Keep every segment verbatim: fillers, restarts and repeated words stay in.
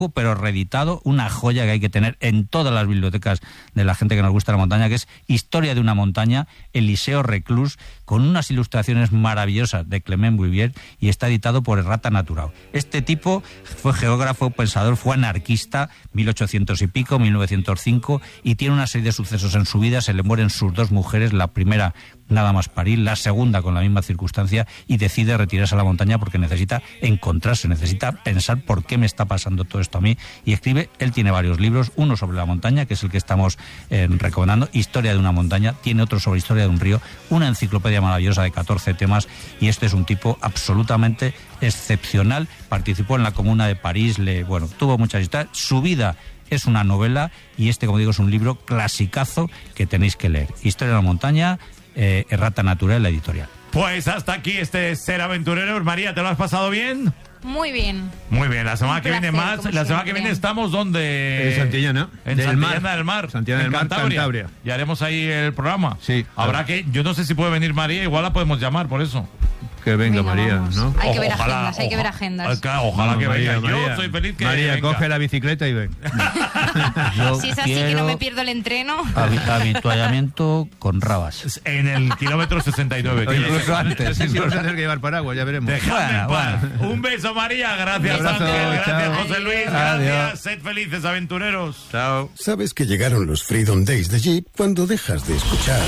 pero reeditado, una joya que hay que tener en todas las bibliotecas de la gente que nos gusta la montaña, que es Historia de una montaña, Eliseo Reclus, con unas ilustraciones maravillosas de Clement Bouvier, y está editado por Errata Naturao. Este tipo fue geógrafo, pensador, fue anarquista, mil ochocientos y pico, mil novecientos cinco, y tiene una serie de sucesos en su vida. Se le mueren sus dos mujeres, la primera nada más parir, la segunda con la misma circunstancia, y decide retirarse a la montaña porque necesita encontrarse, necesita pensar por qué me está pasando todo esto a mí, y escribe. Él tiene varios libros, uno sobre la montaña, que es el que estamos eh, recomendando, Historia de una montaña, tiene otro sobre Historia de un río, una enciclopedia maravillosa de catorce temas, y este es un tipo absolutamente excepcional. Participó en la Comuna de París, le, bueno, tuvo muchas historias, su vida es una novela, y este, como digo, es un libro clasicazo que tenéis que leer. Historia de una montaña, eh, Errata Natural, la editorial. Pues hasta aquí este Ser Aventureros. María, ¿te lo has pasado bien? Muy bien. Muy bien, la semana Un que placer, viene más, la semana siempre. que viene estamos donde... En Santillana. En del Santillana Mar. del Mar. Santillana en del Mar, Cantabria. Cantabria. Y haremos ahí el programa. Sí. Habrá que, yo no sé si puede venir María, igual la podemos llamar por eso. Que venga, Venga, María, vamos. ¿no? Hay que ver Ojalá, agendas, hay que ver ojalá. agendas. Claro, ojalá No, que María, venga. María. Yo soy feliz que María, venga. coge la bicicleta y ven. Yo Si es así, que no me pierdo el entreno. habi- habituallamiento con rabas. En el kilómetro sesenta y nueve. Oye, incluso antes, No sé si incluso- vamos a tener que llevar paraguas, ya veremos. Dejadme en Bueno, paz. Un beso, María. Gracias, Un abrazo, Ángel. Gracias, chao. José Luis. Adiós. Gracias. Sed felices, aventureros. Chao. Sabes que llegaron los Freedom Days de Jeep cuando dejas de escuchar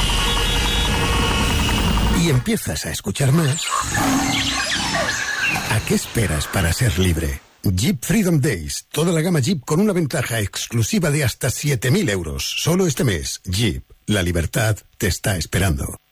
y empiezas a escuchar más. ¿A qué esperas para ser libre? Jeep Freedom Days. Toda la gama Jeep con una ventaja exclusiva de hasta siete mil euros. Solo este mes. Jeep. La libertad te está esperando.